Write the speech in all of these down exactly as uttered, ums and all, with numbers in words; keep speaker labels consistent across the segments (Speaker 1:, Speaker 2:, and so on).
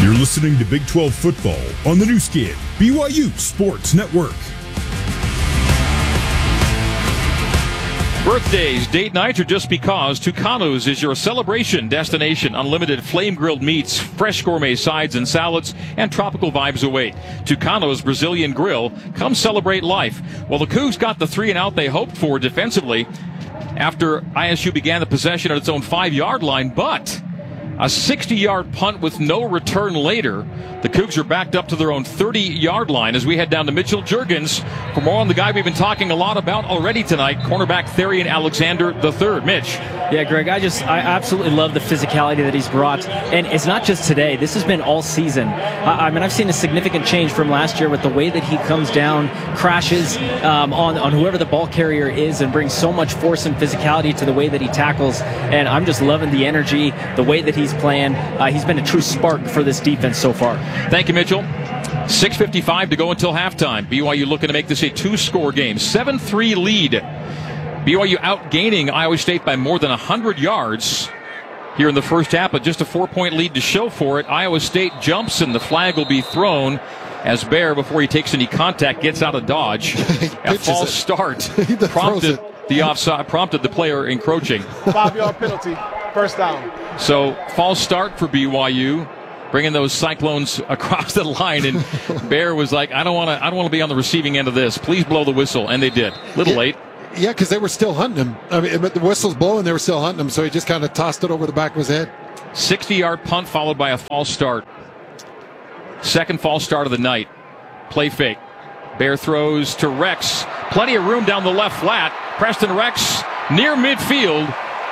Speaker 1: You're listening to Big twelve football on the new skin, B Y U Sports Network.
Speaker 2: Birthdays, date nights, or just because, Tucano's is your celebration destination. Unlimited flame-grilled meats, fresh gourmet sides and salads, and tropical vibes await. Tucano's Brazilian Grill. Come celebrate life. Well, the Cougs got the three and out they hoped for defensively after I S U began the possession at its own five-yard line, but a sixty-yard punt with no return later. The Cougs are backed up to their own thirty-yard line as we head down to Mitchell Juergens for more on the guy we've been talking a lot about already tonight, cornerback Therian Alexander the third. Mitch.
Speaker 3: Yeah, Greg, I just, I absolutely love the physicality that he's brought. And it's not just today. This has been all season. I, I mean, I've seen a significant change from last year with the way that he comes down, crashes um, on, on whoever the ball carrier is, and brings so much force and physicality to the way that he tackles. And I'm just loving the energy, the way that he's playing. Uh, he's been a true spark for this defense so far.
Speaker 2: Thank you, Mitchell. six fifty-five to go until halftime. B Y U looking to make this a two-score game. seven three lead. B Y U outgaining Iowa State by more than one hundred yards here in the first half, but just a four-point lead to show for it. Iowa State jumps, and the flag will be thrown as Bear, before he takes any contact, gets out of dodge. A false
Speaker 4: it.
Speaker 2: start
Speaker 4: he
Speaker 2: prompted the offside, prompted the player encroaching.
Speaker 5: Five-yard penalty, first down.
Speaker 2: So, false start for B Y U, bringing those Cyclones across the line, and Bear was like, I don't want to I don't want to be on the receiving end of this. Please blow the whistle, and they did. A little
Speaker 4: yeah,
Speaker 2: late.
Speaker 4: Yeah, because they were still hunting him. I mean, the whistle's blowing, they were still hunting him, so he just kind of tossed it over the back of his head.
Speaker 2: sixty-yard punt followed by a false start. Second false start of the night. Play fake. Bear throws to Rex. Plenty of room down the left flat. Preston Rex near midfield.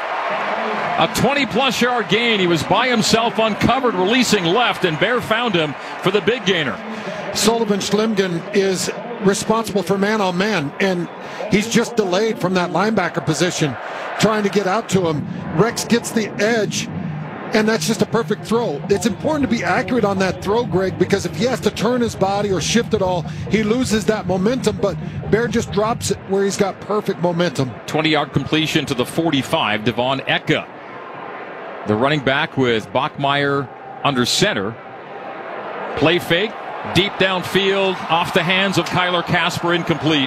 Speaker 2: A twenty-plus yard gain. He was by himself, uncovered, releasing left, and Bear found him for the big gainer.
Speaker 4: Sullivan Schlimgen is responsible for man-on-man, and he's just delayed from that linebacker position, trying to get out to him. Rex gets the edge, and that's just a perfect throw. It's important to be accurate on that throw, Greg, because if he has to turn his body or shift at all, he loses that momentum, but Bear just drops it where he's got perfect momentum.
Speaker 2: twenty-yard completion to the forty-five, Devon Eka. The running back with Bachmeier under center. Play fake, deep downfield, off the hands of Kyler Casper, incomplete.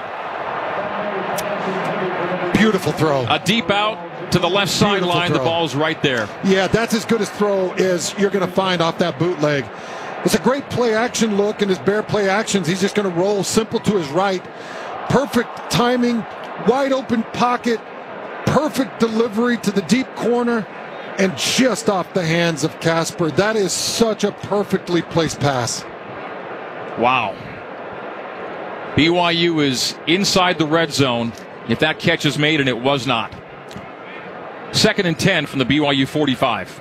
Speaker 4: Beautiful throw.
Speaker 2: A deep out to the left sideline. The ball's right there.
Speaker 4: Yeah, that's as good a throw as you're going to find off that bootleg. It's a great play-action look, and his Bear play actions, he's just going to roll simple to his right. Perfect timing, wide open pocket, perfect delivery to the deep corner, and just off the hands of Casper. That is such a perfectly placed pass.
Speaker 2: Wow. B Y U is inside the red zone if that catch is made, and it was not. Second and ten from the B Y U forty-five.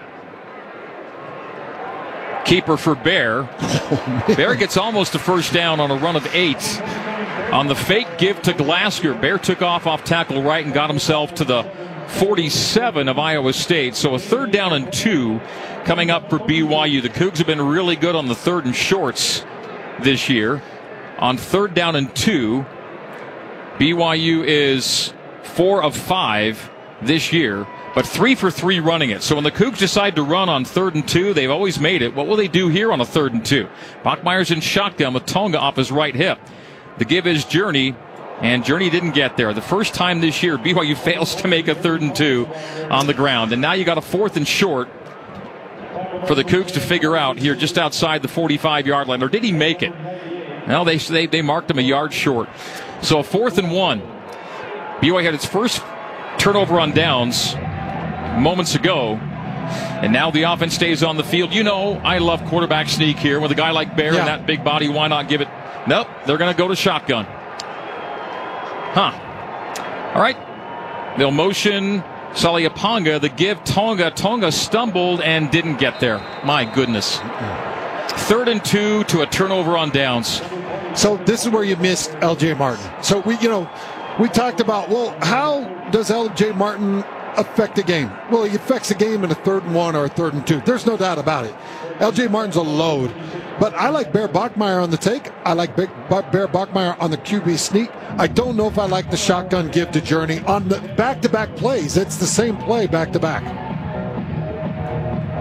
Speaker 2: Keeper for Bear. Oh, Bear gets almost a first down on a run of eight. On the fake give to Glasker, Bear took off off tackle right and got himself to the forty-seven of Iowa State. So a third down and two coming up for B Y U. The Cougs have been really good on the third and shorts this year. On third down and two, B Y U is four of five this year, but three for three running it. So when the Cougs decide to run on third and two, they've always made it. What will they do here on a third and two? Bachmeier's in shotgun with Tonga off his right hip. The give is Journey, and Journey didn't get there. The first time this year, B Y U fails to make a third and two on the ground. And now you got a fourth and short for the Cougs to figure out here just outside the forty-five yard line. Or did he make it? No, they, they, they marked him a yard short. So a fourth and one. B Y U had its first turnover on downs moments ago, and now the offense stays on the field. You know, I love quarterback sneak here. With a guy like Bear
Speaker 4: yeah.
Speaker 2: and that big body, why not give it? Nope, they're going to go to shotgun. Huh. All right. They'll motion Saliaponga. The give Tonga. Tonga stumbled and didn't get there. My goodness. Third and two to a turnover on downs.
Speaker 4: So this is where you missed L J Martin. So we, you know, we talked about, well, how does L J Martin affect a game? Well, he affects a game in a third and one or a third and two. There's no doubt about it. L J Martin's a load. But I like Bear Bachmeier on the take. I like Bear Bachmeier on the Q B sneak. I don't know if I like the shotgun give to Journey. On the back-to-back plays, it's the same play back-to-back.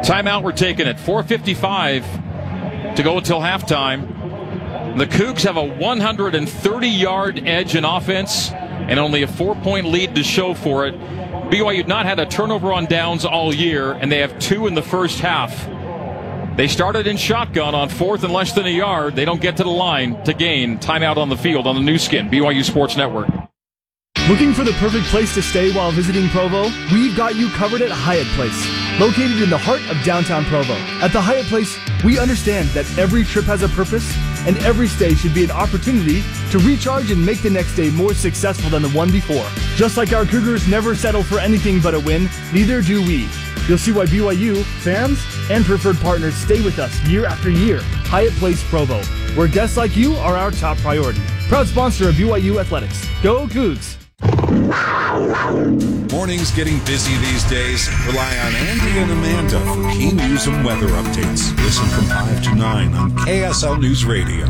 Speaker 2: Timeout, we're taking it. four fifty-five to go until halftime. The Cougs have a one hundred thirty-yard edge in offense and only a four-point lead to show for it. B Y U not had a turnover on downs all year, and they have two in the first half. They started in shotgun on fourth and less than a yard. They don't get to the line to gain. Timeout on the field on the new skin, B Y U Sports Network.
Speaker 6: Looking for the perfect place to stay while visiting Provo? We've got you covered at Hyatt Place, located in the heart of downtown Provo. At the Hyatt Place, we understand that every trip has a purpose, and every stay should be an opportunity to recharge and make the next day more successful than the one before. Just like our Cougars never settle for anything but a win, neither do we. You'll see why B Y U, fans, and preferred partners stay with us year after year. Hyatt Place Provo, where guests like you are our top priority. Proud sponsor of B Y U Athletics. Go Cougs!
Speaker 1: Mornings getting busy these days. Rely on Andy and Amanda for key news and weather updates. Listen from five to nine on K S L News Radio.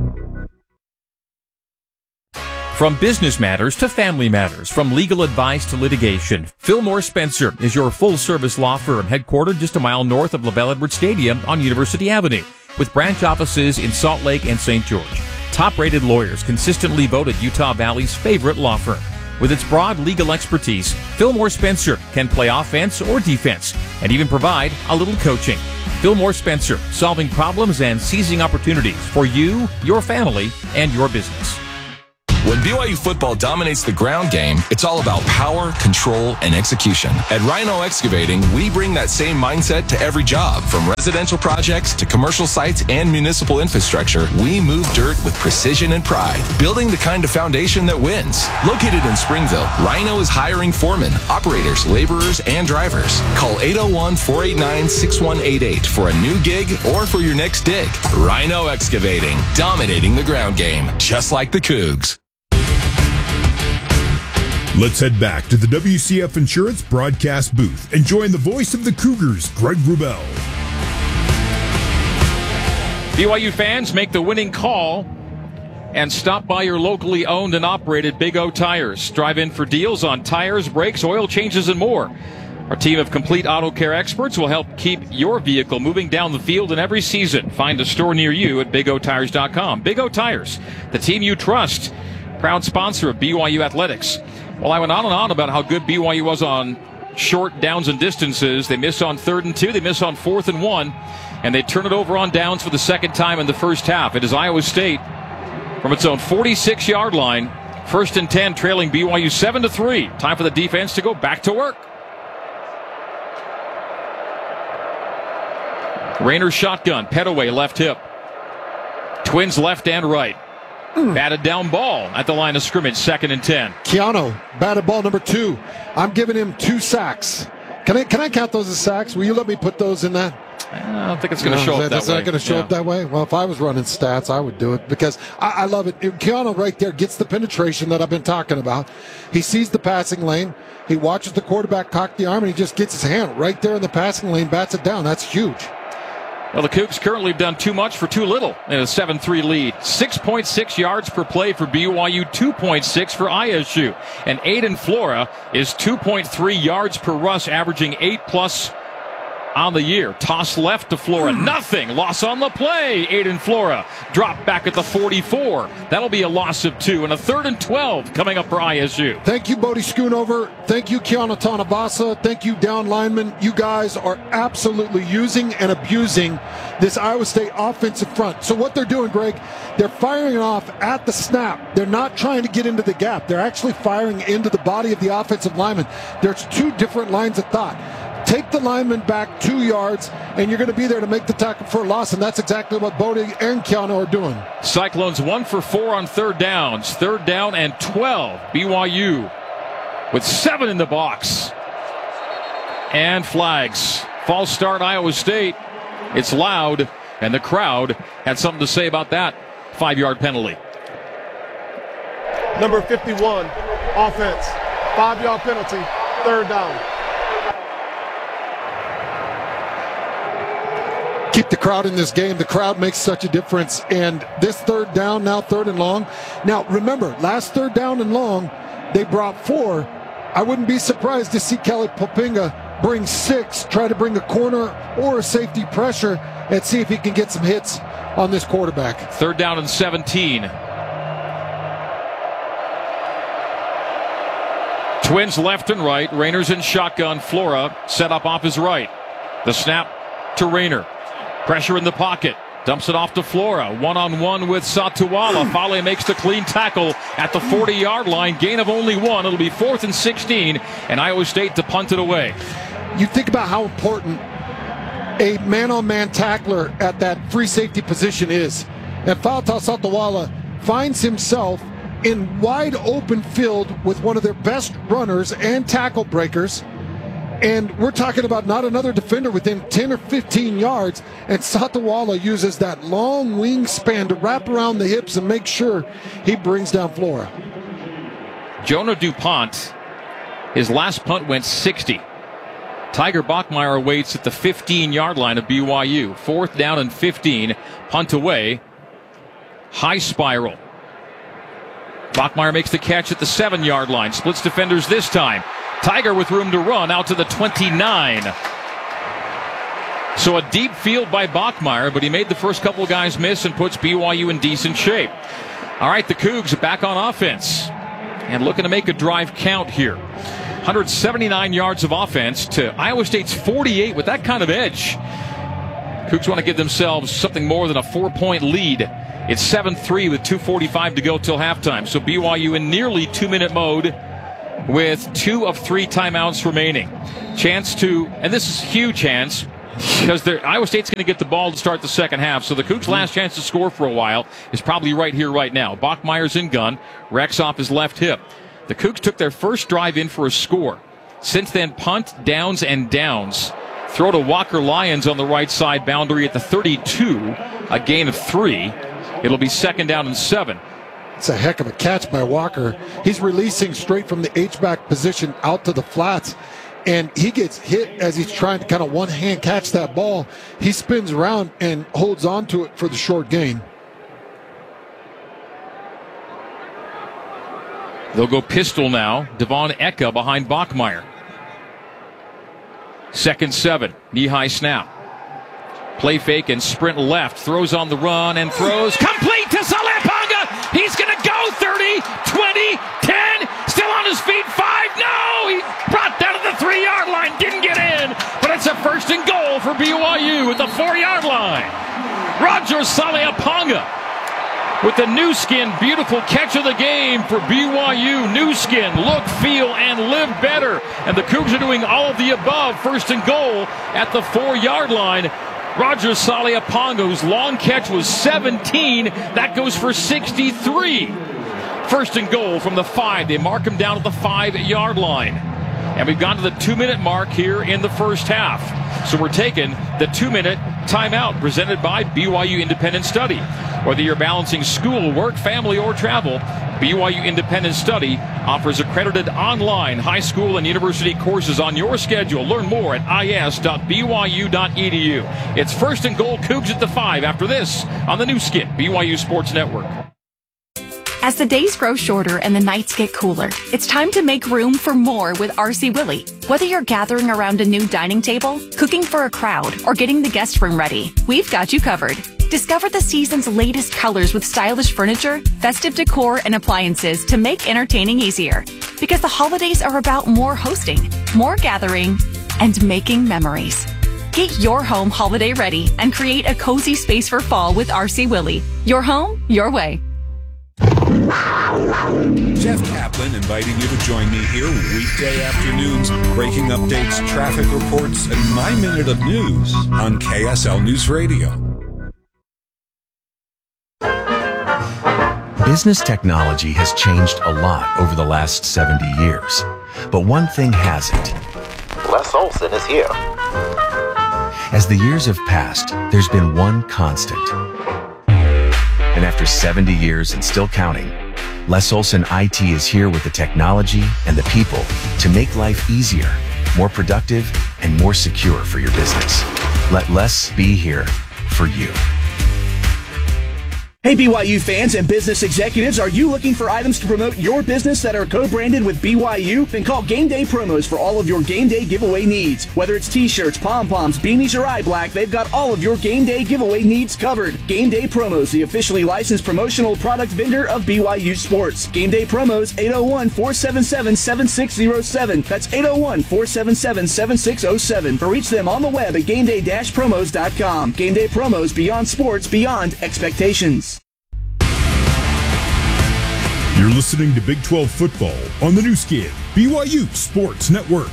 Speaker 2: From business matters to family matters, from legal advice to litigation, Fillmore Spencer is your full-service law firm headquartered just a mile north of LaBelle Edwards Stadium on University Avenue, with branch offices in Salt Lake and Saint George. Top-rated lawyers consistently voted Utah Valley's favorite law firm. With its broad legal expertise, Fillmore Spencer can play offense or defense and even provide a little coaching. Fillmore Spencer, solving problems and seizing opportunities for you, your family, and your business.
Speaker 7: When B Y U football dominates the ground game, it's all about power, control, and execution. At Rhino Excavating, we bring that same mindset to every job. From residential projects to commercial sites and municipal infrastructure, we move dirt with precision and pride, building the kind of foundation that wins. Located in Springville, Rhino is hiring foremen, operators, laborers, and drivers. Call eight oh one, four eight nine, six one eight eight for a new gig or for your next dig. Rhino Excavating, dominating the ground game, just like the Cougs.
Speaker 1: Let's head back to the W C F Insurance broadcast booth and join the voice of the Cougars, Greg Wrubell.
Speaker 2: B Y U fans, make the winning call and stop by your locally owned and operated Big O Tires. Drive in for deals on tires, brakes, oil changes, and more. Our team of complete auto care experts will help keep your vehicle moving down the field in every season. Find a store near you at big o tires dot com. Big O Tires, the team you trust. Proud sponsor of B Y U Athletics. Well, I went on and on about how good B Y U was on short downs and distances. They miss on third and two. They miss on fourth and one. And they turn it over on downs for the second time in the first half. It is Iowa State from its own forty-six-yard line. First and ten, trailing B Y U seven to three. Time for the defense to go back to work. Rayner shotgun. Petaway left hip. Twins left and right. Mm. Batted down ball at the line of scrimmage, second and ten.
Speaker 4: Keanu, batted ball number two. I'm giving him two sacks. Can I can I count those as sacks? Will you let me put those in that?
Speaker 2: I don't think it's going to no, show up that way.
Speaker 4: Is that going to show
Speaker 2: yeah.
Speaker 4: up that way? Well, if I was running stats, I would do it because I, I love it. Keanu right there gets the penetration that I've been talking about. He sees the passing lane. He watches the quarterback cock the arm, and he just gets his hand right there in the passing lane, bats it down. That's huge.
Speaker 2: Well, the Cougs currently have done too much for too little in a seven three lead. six point six yards per play for B Y U, two point six for I S U. And Aiden Flora is two point three yards per rush, averaging eight plus on the year. Toss left to Flora. Nothing. Loss on the play. Aiden Flora dropped back at the forty-four. That'll be a loss of two. And a third and twelve coming up for I S U.
Speaker 4: Thank you, Bodie Schoonover. Thank you, Keanu Tanabasa. Thank you, down linemen. You guys are absolutely using and abusing this Iowa State offensive front. So what they're doing, Greg, they're firing off at the snap. They're not trying to get into the gap. They're actually firing into the body of the offensive lineman. There's two different lines of thought. Take the lineman back two yards, and you're going to be there to make the tackle for a loss, and that's exactly what Bodie and Keanu are doing.
Speaker 2: Cyclones one for four on third downs. Third down and twelve. B Y U with seven in the box. And flags. False start, Iowa State. It's loud, and the crowd had something to say about that five-yard penalty.
Speaker 5: Number fifty-one, offense. Five-yard penalty, third down.
Speaker 4: Keep the crowd in this game. The crowd makes such a difference. And this third down, now third and long. Now, remember, last third down and long, they brought four. I wouldn't be surprised to see Kelly Poppinga bring six, try to bring a corner or a safety pressure, and see if he can get some hits on this quarterback.
Speaker 2: Third down and seventeen. Twins left and right. Rayner's in shotgun. Flora set up off his right. The snap to Rayner. Pressure in the pocket. Dumps it off to Flora. One-on-one with Satuala. Fale makes the clean tackle at the forty-yard line. Gain of only one. It'll be fourth and sixteen, and Iowa State to punt it away.
Speaker 4: You think about how important a man-on-man tackler at that free safety position is. And Faletau Satuala finds himself in wide open field with one of their best runners and tackle breakers. And we're talking about not another defender within ten or fifteen yards. And Satuala uses that long wingspan to wrap around the hips and make sure he brings down Flora.
Speaker 2: Jonah DuPont, his last punt went sixty. Tiger Bachmeier waits at the fifteen-yard line of B Y U. Fourth down and fifteen. Punt away. High spiral. Bachmeier makes the catch at the seven-yard line. Splits defenders this time. Tiger with room to run out to the twenty-nine. So a deep field by Bachmeier, but he made the first couple guys miss and puts B Y U in decent shape. All right, the Cougs back on offense and looking to make a drive count here. one hundred seventy-nine yards of offense to Iowa State's forty-eight with that kind of edge. Cougs want to give themselves something more than a four-point lead. It's seven three with two forty-five to go till halftime. So B Y U in nearly two-minute mode with two of three timeouts remaining. Chance to, and this is a huge chance, because Iowa State's going to get the ball to start the second half. So the Cougs' last chance to score for a while is probably right here, right now. Bachmeier's in gun. Rex off his left hip. The Cougs took their first drive in for a score. Since then, punt, downs, and downs. Throw to Walker Lyons on the right side boundary at the thirty-two. A gain of three. It'll be second down and seven.
Speaker 4: It's a heck of a catch by Walker. He's releasing straight from the H-back position out to the flats, and he gets hit as he's trying to kind of one-hand catch that ball. He spins around and holds on to it for the short gain.
Speaker 2: They'll go pistol now. Devon Eka behind Bachmeier. Second seven. Knee-high snap. Play fake and sprint left. Throws on the run and throws. Complete to Saleaponga. He's going to go thirty, twenty, ten. Still on his feet. Five. No! He brought down to the three-yard line. Didn't get in. But it's a first and goal for B Y U at the four-yard line. Roger Saleaponga with the new skin. Beautiful catch of the game for B Y U. New skin. Look, feel, and live better. And the Cougs are doing all of the above. First and goal at the four-yard line. Roger Saleaponga, whose long catch was seventeen. That goes for sixty-three. First and goal from the five. They mark him down at the five-yard line. And we've gone to the two-minute mark here in the first half. So we're taking the two-minute timeout presented by B Y U Independent Study. Whether you're balancing school, work, family, or travel, B Y U Independent Study offers accredited online high school and university courses on your schedule. Learn more at I S dot B Y U dot E D U. It's first and goal, Cougs at the five after this on the new skin, B Y U Sports Network.
Speaker 8: As the days grow shorter and the nights get cooler, it's time to make room for more with R C Willey. Whether you're gathering around a new dining table, cooking for a crowd, or getting the guest room ready, we've got you covered. Discover the season's latest colors with stylish furniture, festive decor, and appliances to make entertaining easier. Because the holidays are about more hosting, more gathering, and making memories. Get your home holiday ready and create a cozy space for fall with R C Willey. Your home, your way.
Speaker 1: Jeff Kaplan inviting you to join me here weekday afternoons, breaking updates, traffic reports, and my minute of news on K S L News Radio.
Speaker 9: Business technology has changed a lot over the last seventy years, but one thing hasn't.
Speaker 10: Les Olson is here.
Speaker 9: As the years have passed, there's been one constant. And after seventy years and still counting, Les Olson I T is here with the technology and the people to make life easier, more productive, and more secure for your business. Let Les be here for you.
Speaker 11: Hey B Y U fans and business executives, are you looking for items to promote your business that are co-branded with B Y U? Then call Game Day Promos for all of your game day giveaway needs. Whether it's t-shirts, pom-poms, beanies, or eye black, they've got all of your game day giveaway needs covered. Game Day Promos, the officially licensed promotional product vendor of B Y U Sports. Game Day Promos, eight oh one, four seven seven, seven six oh seven. That's eight oh one, four seven seven, seven six oh seven. Or reach them on the web at game day dash promos dot com. Game Day Promos, beyond sports, beyond expectations.
Speaker 12: You're listening to Big twelve football on the new skin, B Y U Sports Network.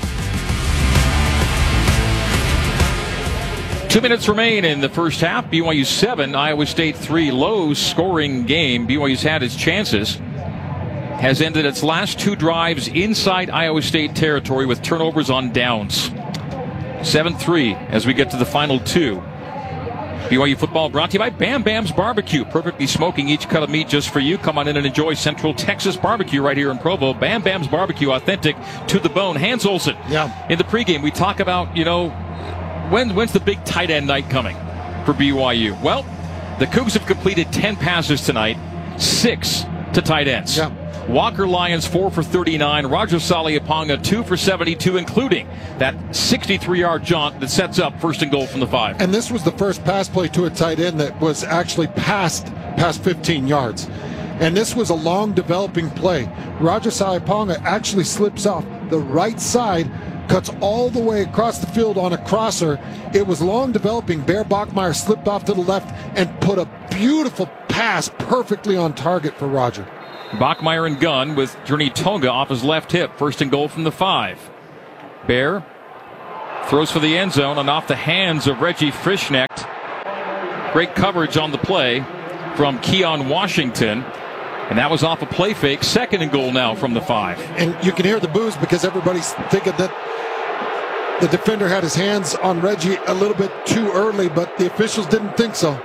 Speaker 2: Two minutes remain in the first half. B Y U seven, Iowa State three. Low scoring game. B Y U's had its chances. Has ended its last two drives inside Iowa State territory with turnovers on downs. seven three as we get to the final two. B Y U football brought to you by Bam Bam's Barbecue. Perfectly smoking each cut of meat just for you. Come on in and enjoy Central Texas barbecue right here in Provo. Bam Bam's Barbecue, authentic to the bone. Hans Olsen.
Speaker 4: Yeah.
Speaker 2: In the pregame, we talk about, you know, when when's the big tight end night coming for B Y U? Well, the Cougs have completed ten passes tonight, six to tight ends.
Speaker 4: Yeah.
Speaker 2: Walker Lyons, four for thirty-nine. Roger Saliaponga, two for seventy-two, including that sixty-three-yard jaunt that sets up first and goal from the five.
Speaker 4: And this was the first pass play to a tight end that was actually past, past fifteen yards. And this was a long developing play. Roger Saliaponga actually slips off the right side, cuts all the way across the field on a crosser. It was long developing. Bear Bachmeier slipped off to the left and put a beautiful pass perfectly on target for Roger.
Speaker 2: Bachmeier and gun with Journey Tonga off his left hip. First and goal from the five. Bear throws for the end zone and off the hands of Reggie Frischknecht. Great coverage on the play from Keon Washington. And that was off a play fake. Second and goal now from the five.
Speaker 4: And you can hear the boos because everybody's thinking that the defender had his hands on Reggie a little bit too early, but the officials didn't think so.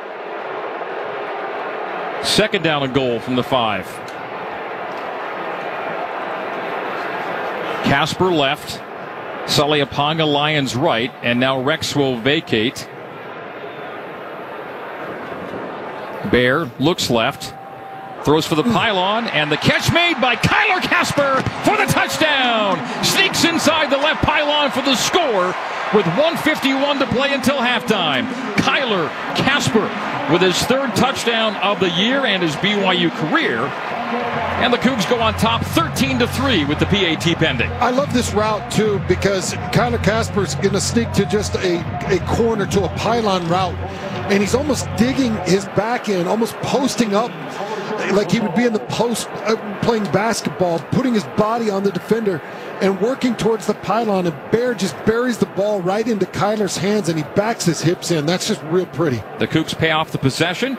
Speaker 2: Second down and goal from the five. Casper left, Saliaponga Lyons right, and now Rex will vacate. Bear looks left, throws for the pylon, and the catch made by Kyler Casper for the touchdown. Sneaks inside the left pylon for the score with one fifty-one to play until halftime. Kyler Casper with his third touchdown of the year and his B Y U career. And the Cougs go on top thirteen to three with the P A T pending.
Speaker 4: I love this route, too, because Kyler Casper's going to sneak to just a, a corner to a pylon route. And he's almost digging his back in, almost posting up like he would be in the post uh, playing basketball, putting his body on the defender and working towards the pylon. And Bear just buries the ball right into Kyler's hands, and he backs his hips in. That's just real pretty.
Speaker 2: The Cougs pay off the possession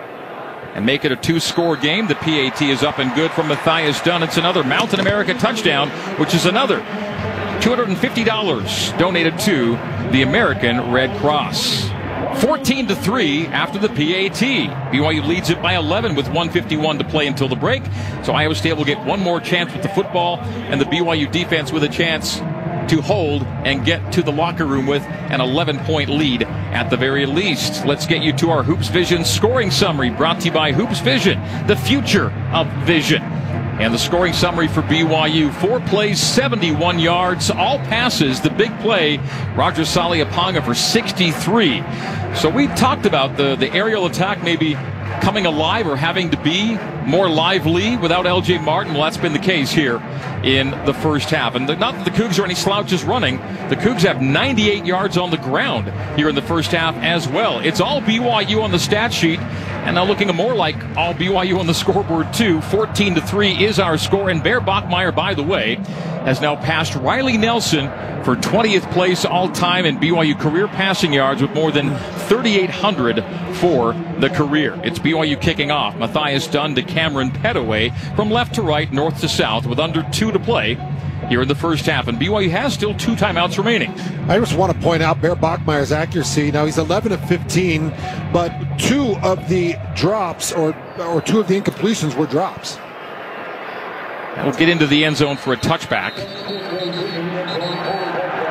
Speaker 2: and make it a two-score game. The P A T is up and good from Matthias Dunn. It's another Mountain America touchdown, which is another two hundred fifty dollars donated to the American Red Cross. fourteen to three after the P A T. B Y U leads it by eleven with one fifty-one to play until the break. So Iowa State will get one more chance with the football, and the B Y U defense with a chance to hold and get to the locker room with an eleven-point lead at the very least. Let's get you to our Hoops Vision scoring summary, brought to you by Hoops Vision, the future of vision. And the scoring summary for B Y U, four plays, seventy-one yards, all passes. The big play, Roger Saliaponga for sixty-three. So we talked about the, the aerial attack maybe coming alive or having to be more lively without L J Martin. Well, that's been the case here in the first half. And the, not that the Cougs are any slouches running. The Cougs have ninety-eight yards on the ground here in the first half as well. It's all B Y U on the stat sheet, and now looking more like all B Y U on the scoreboard too. fourteen to three is our score. And Bear Bachmeier, by the way, has now passed Riley Nelson for twentieth place all-time in B Y U career passing yards with more than thirty-eight hundred for the career. It's B Y U kicking off. Matthias Dunn to Cameron Petaway from left to right, north to south, with under two to play here in the first half. And B Y U has still two timeouts remaining.
Speaker 4: I just want to point out Bear Bachmeier's accuracy. Now, he's eleven of fifteen, but two of the drops or, or two of the incompletions were drops.
Speaker 2: We'll get into the end zone for a touchback.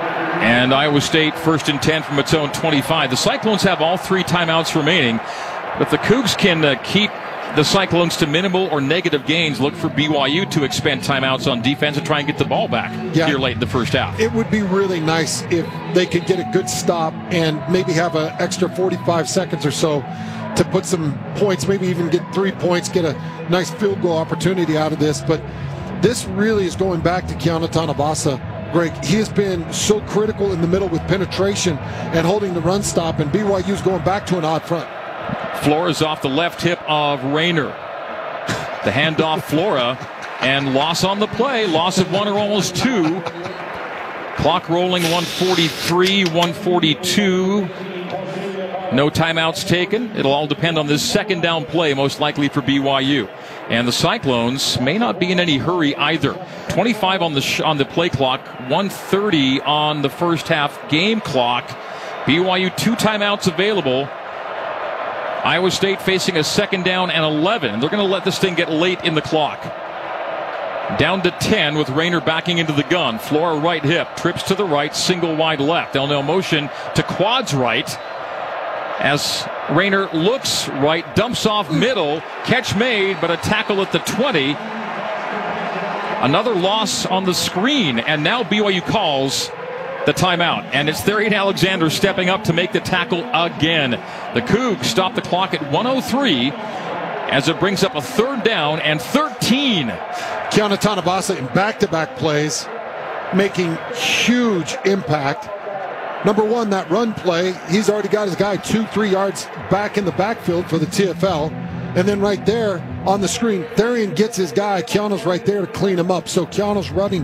Speaker 2: And Iowa State first and ten from its own twenty-five. The Cyclones have all three timeouts remaining. If the Cougs can uh, keep the Cyclones to minimal or negative gains, look for B Y U to expend timeouts on defense and try and get the ball back yeah. here late in the first half.
Speaker 4: It would be really nice if they could get a good stop and maybe have an extra forty-five seconds or so to put some points, maybe even get three points, get a nice field goal opportunity out of this. But this really is going back to Keanu Tanavasa, Greg. He has been so critical in the middle with penetration and holding the run stop, and B Y U's going back to an odd front.
Speaker 2: Flores off the left hip of Rayner. The handoff, Flora, and loss on the play. Loss of one or almost two. Clock rolling, one forty-three, one forty-two. No timeouts taken. It'll all depend on this second down play, most likely for B Y U. And the Cyclones may not be in any hurry either. twenty-five on the sh- on the play clock, one thirty on the first half game clock. B Y U two timeouts available. Iowa State facing a second down and eleven. They're going to let this thing get late in the clock. Down to ten with Rayner backing into the gun. Flora right hip, trips to the right, single wide left. Elnell motion to quads right. As Rayner looks right, dumps off middle. Catch made, but a tackle at the twenty. Another loss on the screen, and now B Y U calls the timeout. And it's Therian Alexander stepping up to make the tackle again. The Cougs stop the clock at one oh three as it brings up a third down and thirteen.
Speaker 4: Keanu Tanavasa in back-to-back plays, making huge impact. Number one, that run play, he's already got his guy two, three yards back in the backfield for the T F L. And then right there on the screen, Therian gets his guy. Keanu's right there to clean him up. So Keanu's running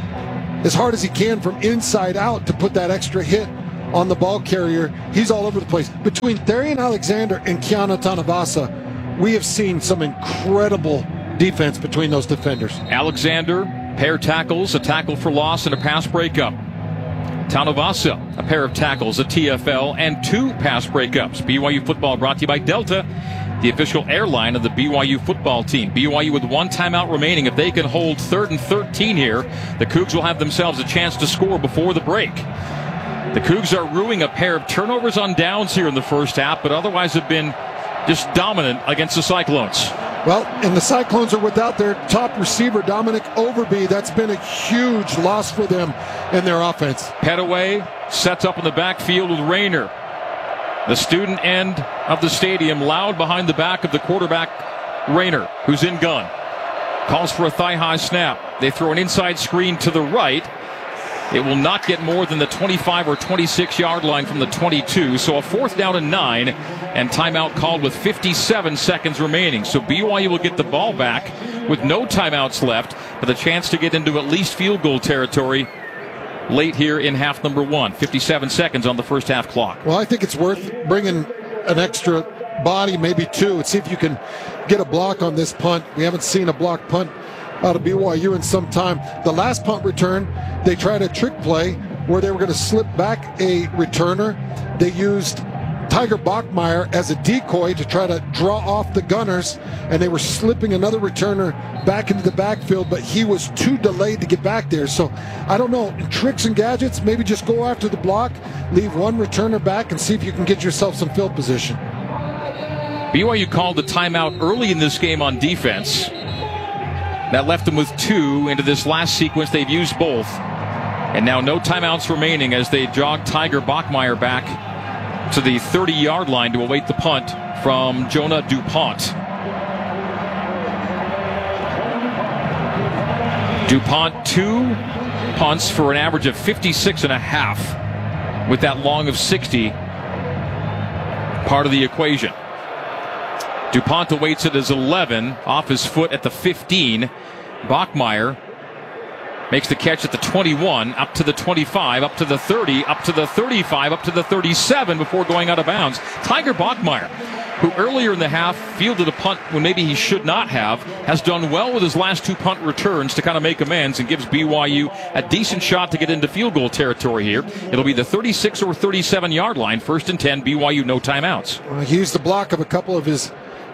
Speaker 4: as hard as he can from inside out to put that extra hit on the ball carrier. He's all over the place. Between Therian Alexander and Keanu Tanavasa, we have seen some incredible defense between those defenders.
Speaker 2: Alexander, pair tackles, a tackle for loss, and a pass breakup. Tanavasa, a pair of tackles, a T F L, and two pass breakups. B Y U football brought to you by Delta, the official airline of the B Y U football team. B Y U with one timeout remaining. If they can hold third and thirteen here, the Cougs will have themselves a chance to score before the break. The Cougs are ruining a pair of turnovers on downs here in the first half, but otherwise have been just dominant against the Cyclones.
Speaker 4: Well, and the Cyclones are without their top receiver, Dominic Overby. That's been a huge loss for them in their offense.
Speaker 2: Petaway sets up in the backfield with Rayner. The student end of the stadium, loud behind the back of the quarterback, Rayner, who's in gun. Calls for a thigh-high snap. They throw an inside screen to the right. It will not get more than the twenty-five or twenty-six yard line from the twenty-two. So a fourth down and nine, and timeout called with fifty-seven seconds remaining. So B Y U will get the ball back with no timeouts left, with a chance to get into at least field goal territory late here in half number one. fifty-seven seconds on the first half clock.
Speaker 4: Well, I think it's worth bringing an extra body, maybe two, and see if you can get a block on this punt. We haven't seen a block punt out of B Y U in some time. The last punt return, they tried a trick play where they were going to slip back a returner. They used Tiger Bachmeier as a decoy to try to draw off the Gunners, and they were slipping another returner back into the backfield, but he was too delayed to get back there. So I don't know, in tricks and gadgets, maybe just go after the block, leave one returner back, and see if you can get yourself some field position.
Speaker 2: B Y U called the timeout early in this game on defense. That left them with two. Into this last sequence, they've used both. And now no timeouts remaining as they jog Tiger Bachmeier back to the thirty yard line to await the punt from Jonah DuPont. DuPont, two punts for an average of fifty-six and a half, with that long of sixty part of the equation. DuPont awaits it as eleven, off his foot at the fifteen. Bachmeier makes the catch at the twenty-one, up to the twenty-five, up to the thirty, up to the thirty-five, up to the thirty-seven before going out of bounds. Tiger Bachmeier, who earlier in the half fielded a punt when maybe he should not have, has done well with his last two punt returns to kind of make amends and gives B Y U a decent shot to get into field goal territory here. It'll be the thirty-six or thirty-seven yard line, first and ten, B Y U, no timeouts.
Speaker 4: Well, he used the block of a couple of his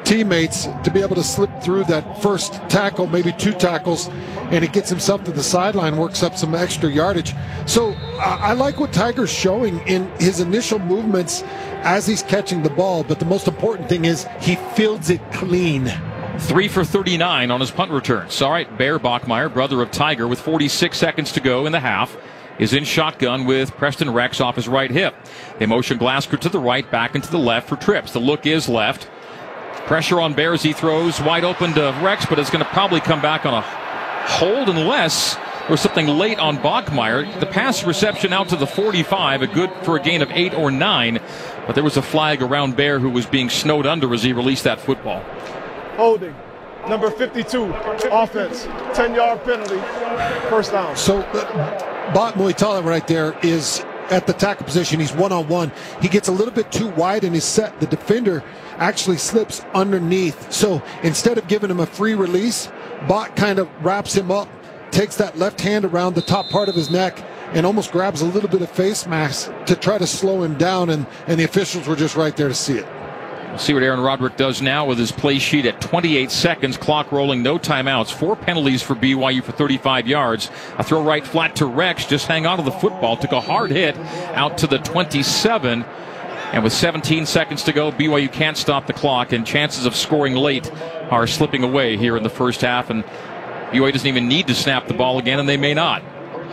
Speaker 4: teammates to be able to slip through that first tackle, maybe two tackles, and he gets himself to the sideline, works up some extra yardage. So uh, I like what Tiger's showing in his initial movements as he's catching the ball, but the most important thing is he fields it clean.
Speaker 2: Three for thirty-nine on his punt returns. All right, Bear Bachmeier, brother of Tiger, with forty-six seconds to go in the half, is in shotgun with Preston Rex off his right hip. They motion Glasgow to the right, back into the left for trips. The look is left. Pressure on Bear as he throws wide open to Rex, but it's going to probably come back on a hold unless there was something late on Bachmeier. The pass reception out to the forty-five, a good for a gain of eight or nine, but there was a flag around Bear, who was being snowed under as he released that football.
Speaker 5: Holding. Number fifty-two, offense, ten-yard penalty, first down.
Speaker 4: So, uh, Bot Muitala right there is at the tackle position. He's one-on-one. He gets a little bit too wide in his set. The defender actually slips underneath. So, instead of giving him a free release, Bot kind of wraps him up, takes that left hand around the top part of his neck, and almost grabs a little bit of face mask to try to slow him down, and, and the officials were just right there to see it.
Speaker 2: We'll see what Aaron Roderick does now with his play sheet at twenty-eight seconds, clock rolling, no timeouts, four penalties for B Y U for thirty-five yards. A throw right flat to Rex, just hang on to the football, took a hard hit out to the twenty-seven. And with seventeen seconds to go, B Y U can't stop the clock, and chances of scoring late are slipping away here in the first half. And B Y U doesn't even need to snap the ball again, and they may not.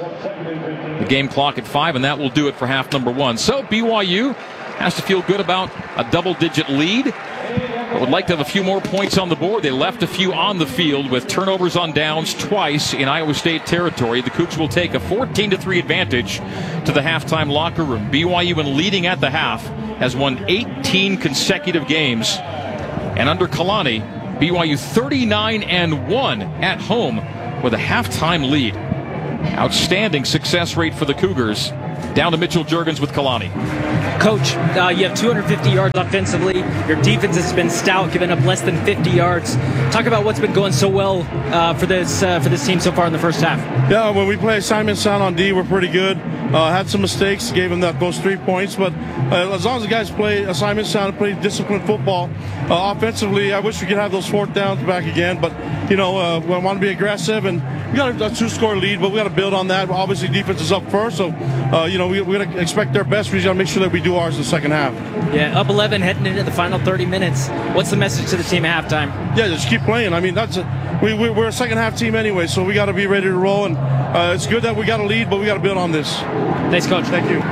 Speaker 2: The game clock at five, and that will do it for half number one. So B Y U has to feel good about a double-digit lead, but would like to have a few more points on the board. They left a few on the field with turnovers on downs twice in Iowa State territory. The Cougs will take a fourteen to three advantage to the halftime locker room. B Y U, when leading at the half, has won eighteen consecutive games, and under Kalani, B Y U thirty-nine and one at home with a halftime lead. Outstanding success rate for the Cougars. Down to Mitchell Juergens with Kalani.
Speaker 3: Coach, uh, you have two hundred fifty yards offensively. Your defense has been stout, giving up less than fifty yards. Talk about what's been going so well uh, for this uh, for this team so far in the first half.
Speaker 13: Yeah, when we play assignment sound on D, we're pretty good. Uh, had some mistakes, gave them that those three points, but uh, as long as the guys play assignment sound, play disciplined football, uh, offensively, I wish we could have those fourth downs back again. But you know, uh, we want to be aggressive, and we got a, a two-score lead, but we got to build on that. Obviously, defense is up first, so uh, you know we we got to expect their best. We just got to make sure that we do ours in the second half.
Speaker 3: Yeah, up eleven heading into the final thirty minutes. What's the message to the team at halftime?
Speaker 13: Yeah, just keep playing. I mean, that's a, we, we we're a second half team anyway, so we got to be ready to roll. And uh, it's good that we got a lead, but we got to build on this.
Speaker 3: Thanks, Coach.
Speaker 13: Thank you.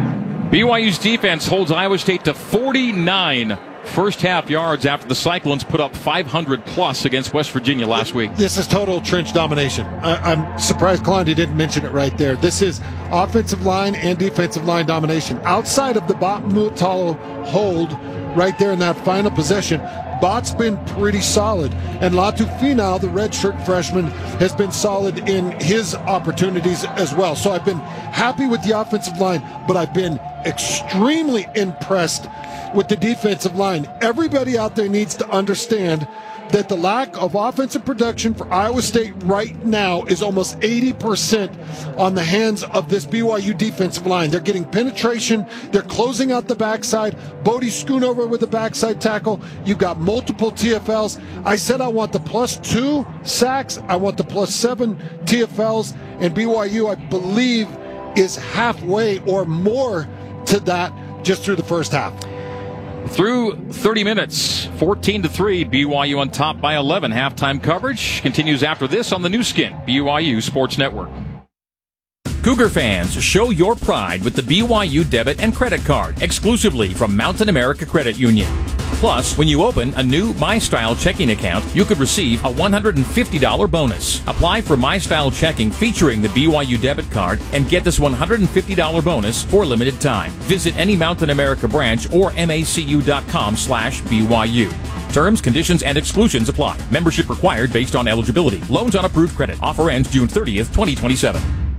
Speaker 2: B Y U's defense holds Iowa State to forty-nine first half yards after the Cyclones put up five hundred plus against West Virginia last week.
Speaker 4: This is total trench domination. I, I'm surprised Kalani didn't mention it right there. This is offensive line and defensive line domination. Outside of the Bot Muitala hold right there in that final possession, Bot's been pretty solid. And Latu Finau, the redshirt freshman, has been solid in his opportunities as well. So I've been happy with the offensive line, but I've been extremely impressed with the defensive line. Everybody out there needs to understand that the lack of offensive production for Iowa State right now is almost eighty percent on the hands of this B Y U defensive line. They're getting penetration. They're closing out the backside. Bodie Schoonover with the backside tackle. You've got multiple T F Ls. I said I want the plus two sacks. I want the plus seven T F Ls. And B Y U, I believe, is halfway or more to that just through the first half.
Speaker 2: Through thirty minutes, fourteen to three, B Y U on top by eleven. Halftime coverage continues after this on the new skin, B Y U Sports Network.
Speaker 14: Cougar fans, show your pride with the B Y U debit and credit card exclusively from Mountain America Credit Union. Plus, when you open a new MyStyle checking account, you could receive a one hundred fifty dollars bonus. Apply for MyStyle checking featuring the B Y U debit card and get this one hundred fifty dollars bonus for a limited time. Visit any Mountain America branch or macu.com slash BYU. Terms, conditions, and exclusions apply. Membership required based on eligibility. Loans on approved credit. Offer ends June thirtieth, twenty twenty-seven.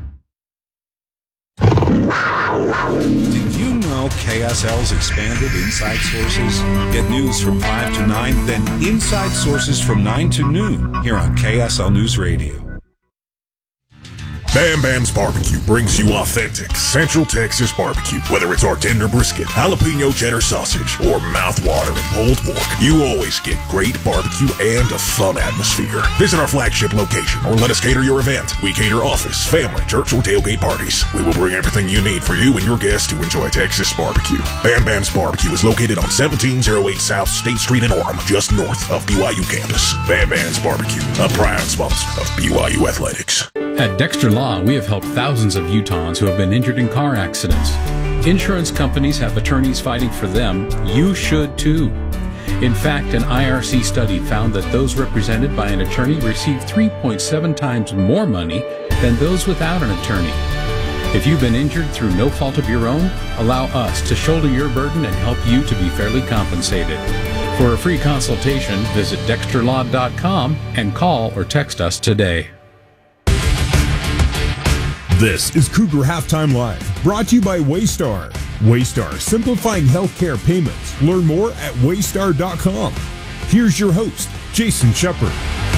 Speaker 1: Did you know K S L's expanded Inside Sources? Get news from five to nine, then Inside Sources from nine to noon here on K S L News Radio.
Speaker 12: Bam Bam's Barbecue brings you authentic Central Texas barbecue. Whether it's our tender brisket, jalapeno cheddar sausage, or mouth-watering pulled pork, you always get great barbecue and a fun atmosphere. Visit our flagship location or let us cater your event. We cater office, family, church, or tailgate parties. We will bring everything you need for you and your guests to enjoy Texas barbecue. Bam Bam's Barbecue is located on seventeen oh eight South State Street in Orem, just north of B Y U campus. Bam Bam's Barbecue, a proud sponsor of B Y U Athletics.
Speaker 15: At Dexter Law, we have helped thousands of Utahns who have been injured in car accidents. Insurance companies have attorneys fighting for them. You should too. In fact, an I R C study found that those represented by an attorney receive three point seven times more money than those without an attorney. If you've been injured through no fault of your own, allow us to shoulder your burden and help you to be fairly compensated. For a free consultation, visit dexter law dot com and call or text us today.
Speaker 12: This is Cougar Halftime Live, brought to you by Waystar. Waystar, simplifying healthcare payments. Learn more at waystar dot com. Here's your host, Jason Shepard.